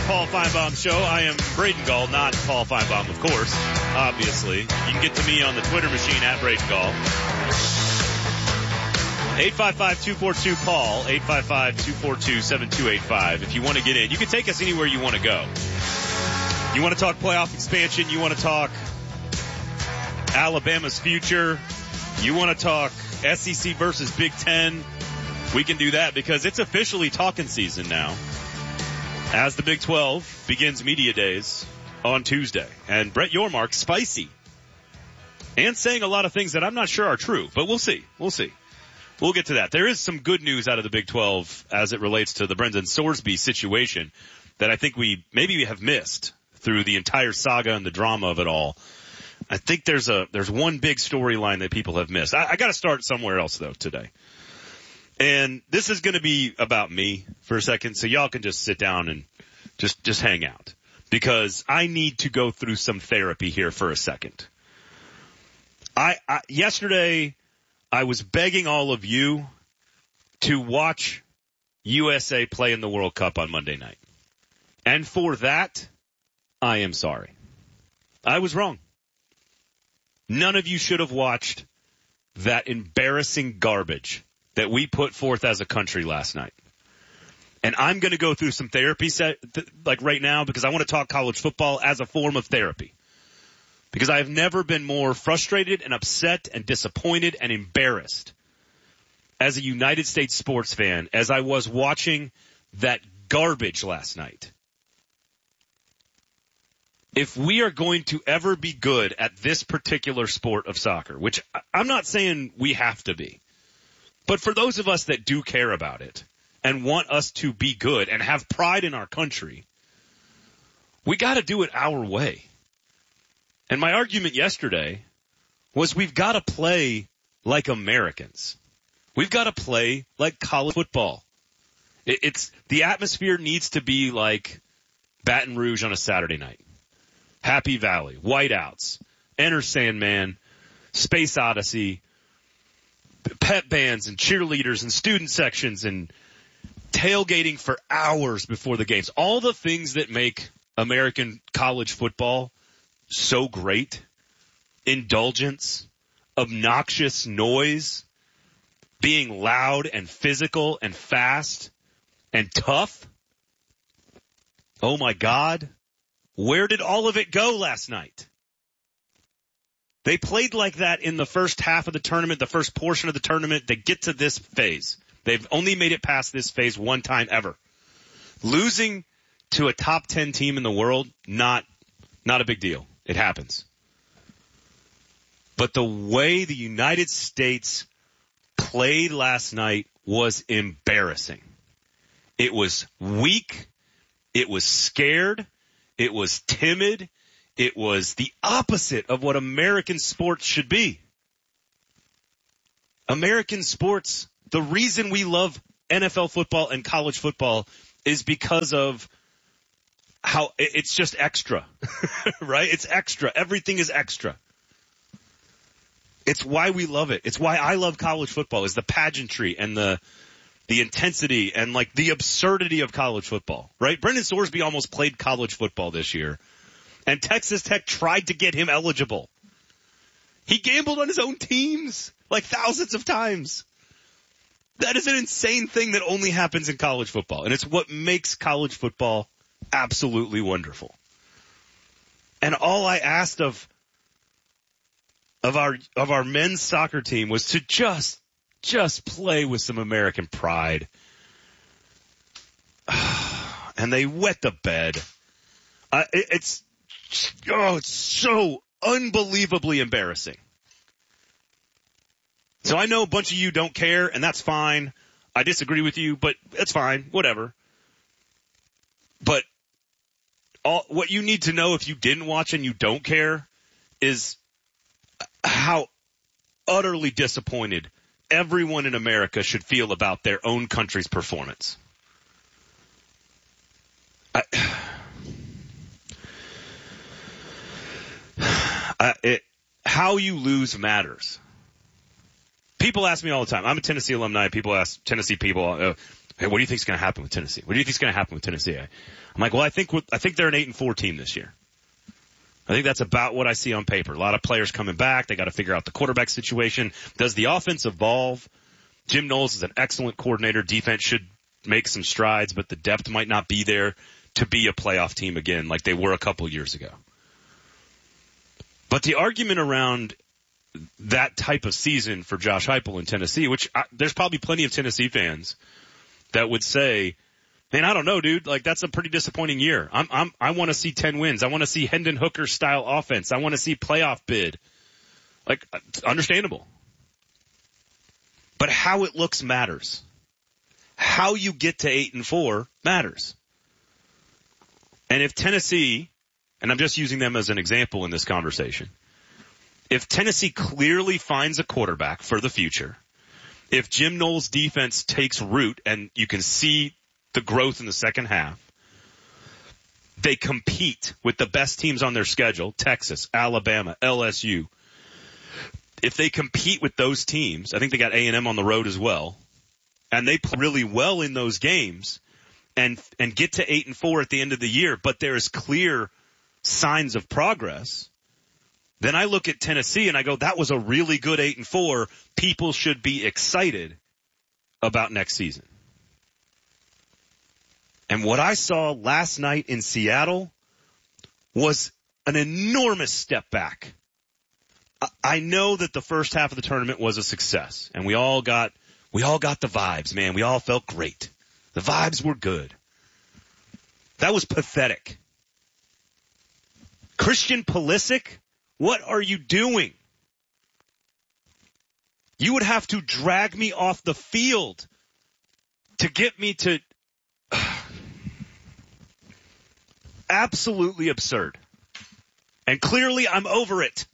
Paul Feinbaum Show. I am Braden Gall, not Paul Feinbaum, of course, obviously. You can get to me on the Twitter machine at Braden Gall. 855-242-PAUL, 855-242-7285. If you want to get in, you can take us anywhere you want to go. You want to talk playoff expansion, you want to talk Alabama's future, you want to talk SEC versus Big Ten, we can do that because it's officially talking season now as the Big 12 begins media days on Tuesday. And Brett Yormark, spicy, and saying a lot of things that I'm not sure are true, but we'll see. We'll see. We'll get to that. There is some good news out of the Big 12 as it relates to the Brendan Sorsby situation that I think we have missed through the entire saga and the drama of it all. I think there's one big storyline that people have missed. I got to start somewhere else though today. And this is going to be about me for a second, so y'all can just sit down and just hang out because I need to go through some therapy here for a second. Yesterday I was begging all of you to watch USA play in the World Cup on Monday night. And for that, I am sorry. I was wrong. None of you should have watched that embarrassing garbage that we put forth as a country last night. And I'm going to go through some therapy right now because I want to talk college football as a form of therapy. Because I have never been more frustrated and upset and disappointed and embarrassed as a United States sports fan as I was watching that garbage last night. If we are going to ever be good at this particular sport of soccer, which I'm not saying we have to be, but for those of us that do care about it and want us to be good and have pride in our country, we got to do it our way. And my argument yesterday was we've got to play like Americans. We've got to play like college football. It's the atmosphere needs to be like Baton Rouge on a Saturday night. Happy Valley, Whiteouts, Enter Sandman, Space Odyssey, pep bands and cheerleaders and student sections and tailgating for hours before the games. All the things that make American college football so great. Indulgence, obnoxious noise, being loud and physical and fast and tough. Oh my God. Where did all of it go last night? They played like that in the first half of the tournament, the first portion of the tournament. They get to this phase. They've only made it past this phase one time ever. Losing to a top 10 team in the world, not a big deal. It happens. But the way the United States played last night was embarrassing. It was weak. It was scared. It was timid. It was the opposite of what American sports should be. American sports, the reason we love NFL football and college football is because of how it's just extra, right? It's extra. Everything is extra. It's why we love it. It's why I love college football is the pageantry and the intensity and like the absurdity of college football, right? Brendan Sorsby almost played college football this year and Texas Tech tried to get him eligible. He gambled on his own teams like thousands of times. That is an insane thing that only happens in college football. And it's what makes college football absolutely wonderful. And all I asked of our men's soccer team was to just play with some American pride. And they wet the bed. It's so unbelievably embarrassing. So I know a bunch of you don't care, and that's fine. I disagree with you, but it's fine. Whatever. But what you need to know if you didn't watch and you don't care is how utterly disappointed everyone in America should feel about their own country's performance. How you lose matters. People ask me all the time. I'm a Tennessee alumni. People ask Tennessee people, hey, what do you think is going to happen with Tennessee? What do you think is going to happen with Tennessee? I'm like, well, I think they're an 8-4 team this year. I think that's about what I see on paper. A lot of players coming back. They got to figure out the quarterback situation. Does the offense evolve? Jim Knowles is an excellent coordinator. Defense should make some strides, but the depth might not be there to be a playoff team again like they were a couple years ago. But the argument around that type of season for Josh Heupel in Tennessee, which there's probably plenty of Tennessee fans that would say, man, I don't know, dude. Like, that's a pretty disappointing year. I want to see 10 wins. I want to see Hendon Hooker style offense. I want to see playoff bid. Like, understandable. But how it looks matters. How you get to 8-4 matters. And if Tennessee, and I'm just using them as an example in this conversation, if Tennessee clearly finds a quarterback for the future, if Jim Knowles' defense takes root and you can see the growth in the second half, they compete with the best teams on their schedule, Texas, Alabama, LSU. If they compete with those teams, I think they got A&M on the road as well, and they play really well in those games and get to 8-4 at the end of the year, but there is clear signs of progress, then I look at Tennessee and I go, that was a really good 8-4. People should be excited about next season. And what I saw last night in Seattle was an enormous step back. I know that the first half of the tournament was a success, and we all got the vibes, man. We all felt great. The vibes were good. That was pathetic. Christian Pulisic, what are you doing? You would have to drag me off the field to get me to absolutely absurd. And clearly I'm over it.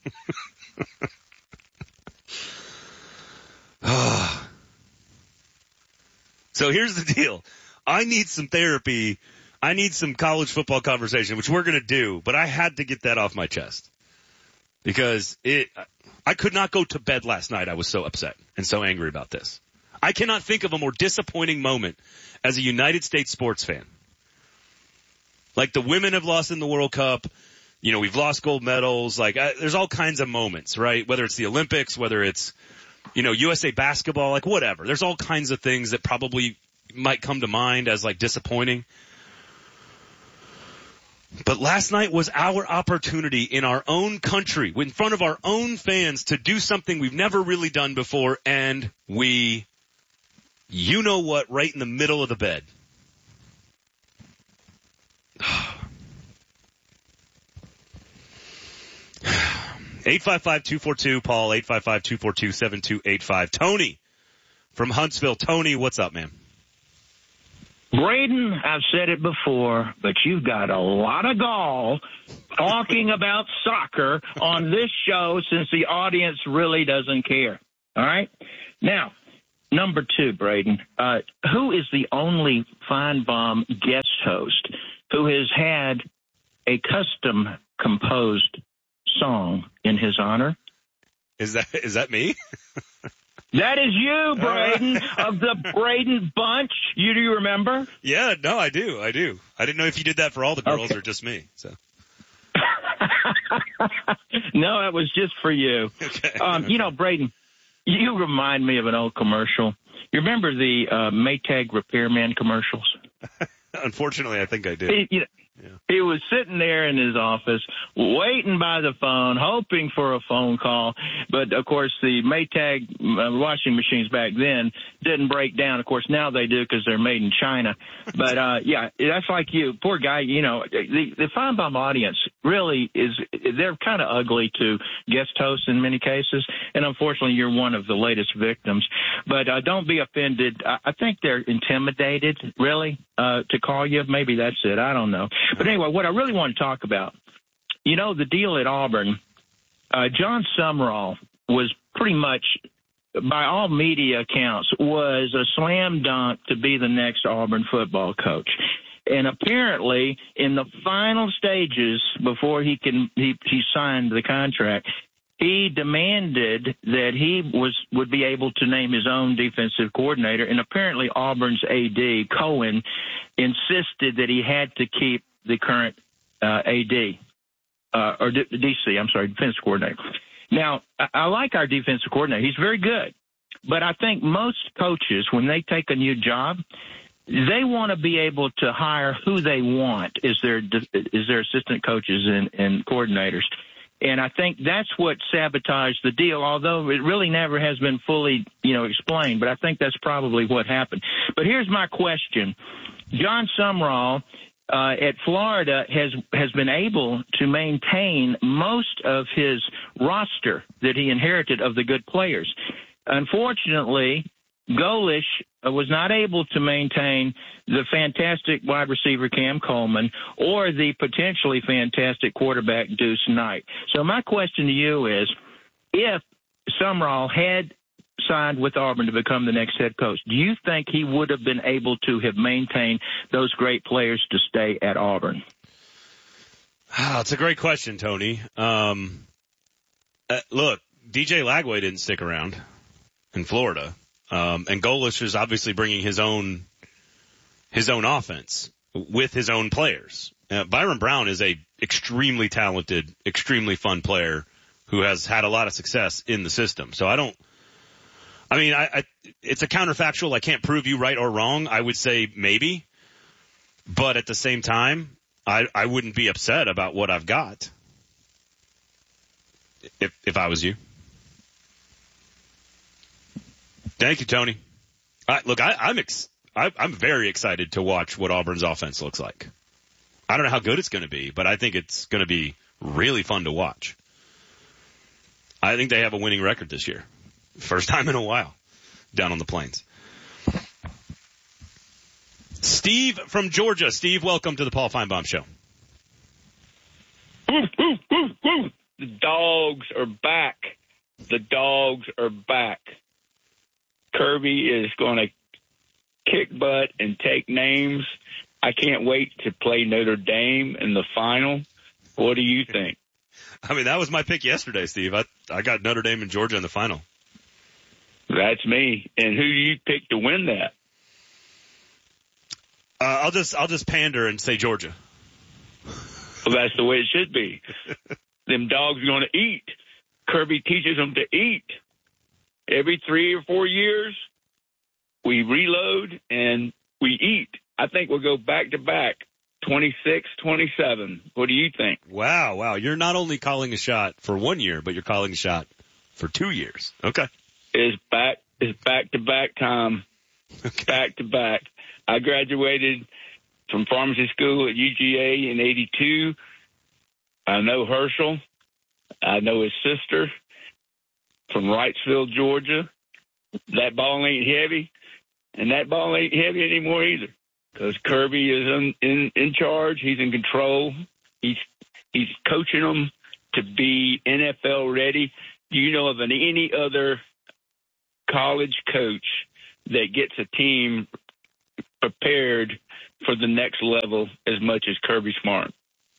So here's the deal. I need some therapy. I need some college football conversation, which we're going to do, but I had to get that off my chest because I could not go to bed last night. I was so upset and so angry about this. I cannot think of a more disappointing moment as a United States sports fan. Like, the women have lost in the World Cup. You know, we've lost gold medals. Like, there's all kinds of moments, right? Whether it's the Olympics, whether it's, you know, USA basketball, like whatever. There's all kinds of things that probably might come to mind as like disappointing. But last night was our opportunity in our own country, in front of our own fans, to do something we've never really done before, and we, you know what, right in the middle of the bed. 855-242-PAUL, 855-242-7285. Tony from Huntsville. Tony, what's up, man? Braden, I've said it before, but you've got a lot of gall talking about soccer on this show since the audience really doesn't care. All right? Now, number two, Braden, who is the only Feinbaum guest host who has had a custom-composed song in his honor? Is that me? That is you, Braden, of the Braden Bunch. Do you remember? Yeah, no, I do. I didn't know if you did that for all the girls or just me. So. No, that was just for you. Okay. You know, Braden, you remind me of an old commercial. You remember the Maytag Repairman commercials? Unfortunately, I think I do. He was sitting there in his office, waiting by the phone, hoping for a phone call. But, of course, the Maytag washing machines back then didn't break down. Of course, now they do because they're made in China. But, yeah, that's like you. Poor guy, you know, the Feinbaum audience really they're kind of ugly to guest hosts in many cases. And, unfortunately, you're one of the latest victims. But don't be offended. I think they're intimidated, really, to call you. Maybe that's it. I don't know. But anyway, what I really want to talk about, you know, the deal at Auburn, John Sumrall was pretty much, by all media accounts, was a slam dunk to be the next Auburn football coach. And apparently, in the final stages before he signed the contract, he demanded that he would be able to name his own defensive coordinator, and apparently Auburn's AD, Cohen, insisted that he had to keep the current AD, or DC, I'm sorry, defensive coordinator. Now, I like our defensive coordinator. He's very good. But I think most coaches, when they take a new job, they want to be able to hire who they want as their assistant coaches and coordinators. And I think that's what sabotaged the deal, although it really never has been fully, explained. But I think that's probably what happened. But here's my question. John Sumrall at Florida has been able to maintain most of his roster that he inherited of the good players. Unfortunately, Golish was not able to maintain the fantastic wide receiver Cam Coleman or the potentially fantastic quarterback Deuce Knight. So my question to you is, if Sumrall had signed with Auburn to become the next head coach, do you think he would have been able to have maintained those great players to stay at Auburn? It's a great question, Tony. Look, DJ Lagway didn't stick around in Florida. And Golish is obviously bringing his own offense with his own players. Byron Brown is a extremely talented, extremely fun player who has had a lot of success in the system. So it's a counterfactual. I can't prove you right or wrong. I would say maybe, but at the same time, I wouldn't be upset about what I've got if I was you. Thank you, Tony. Look, I'm very excited to watch what Auburn's offense looks like. I don't know how good it's going to be, but I think it's going to be really fun to watch. I think they have a winning record this year. First time in a while down on the Plains. Steve from Georgia. Steve, welcome to the Paul Feinbaum Show. The dogs are back. The dogs are back. Kirby is going to kick butt and take names. I can't wait to play Notre Dame in the final. What do you think? That was my pick yesterday, Steve. I got Notre Dame and Georgia in the final. That's me. And who do you pick to win that? I'll just pander and say Georgia. Well, that's the way it should be. Them dogs are going to eat. Kirby teaches them to eat. Every 3 or 4 years, we reload and we eat. I think we'll go back-to-back, 26-27. What do you think? Wow. You're not only calling a shot for 1 year, but you're calling a shot for 2 years. Okay. It's back-to-back time. Okay. Back-to-back. I graduated from pharmacy school at UGA in 82. I know Herschel. I know his sister from Wrightsville, Georgia. That ball ain't heavy, and that ball ain't heavy anymore either, because Kirby is in charge. He's in control. He's coaching them to be NFL ready. Do you know of any other college coach that gets a team prepared for the next level as much as Kirby Smart?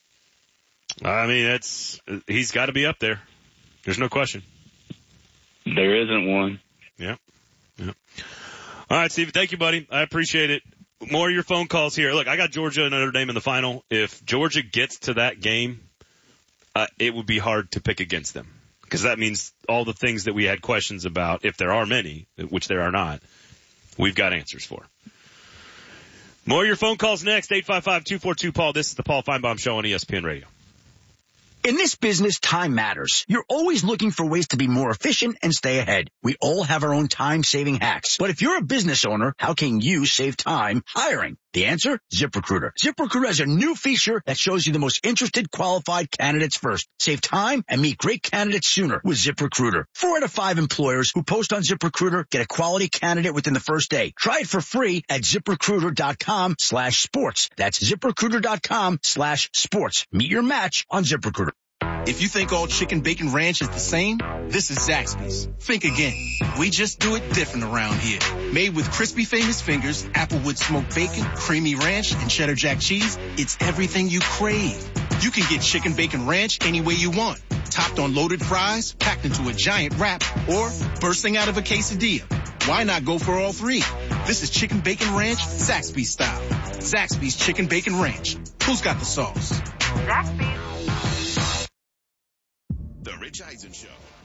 He's got to be up there. There's no question. There isn't one. Yeah. All right, Steve. Thank you, buddy. I appreciate it. More of your phone calls here. Look, I got Georgia and Notre Dame in the final. If Georgia gets to that game, it would be hard to pick against them, because that means all the things that we had questions about, if there are many, which there are not, we've got answers for. More of your phone calls next. 855-242-PAUL. This is the Paul Feinbaum Show on ESPN Radio. In this business, time matters. You're always looking for ways to be more efficient and stay ahead. We all have our own time-saving hacks. But if you're a business owner, how can you save time hiring? The answer? ZipRecruiter. ZipRecruiter has a new feature that shows you the most interested qualified candidates first. Save time and meet great candidates sooner with ZipRecruiter. 4 out of 5 employers who post on ZipRecruiter get a quality candidate within the first day. Try it for free at ZipRecruiter.com/sports. That's ZipRecruiter.com/sports. Meet your match on ZipRecruiter. If you think all chicken bacon ranch is the same, this is Zaxby's. Think again. We just do it different around here. Made with crispy famous fingers, applewood smoked bacon, creamy ranch, and cheddar jack cheese, it's everything you crave. You can get chicken bacon ranch any way you want. topped on loaded fries, packed into a giant wrap, or bursting out of a quesadilla. Why not go for all three? This is Chicken Bacon Ranch, Zaxby's style. Zaxby's Chicken Bacon Ranch. Who's got the sauce? Zaxby's. The Rich Eisen Show.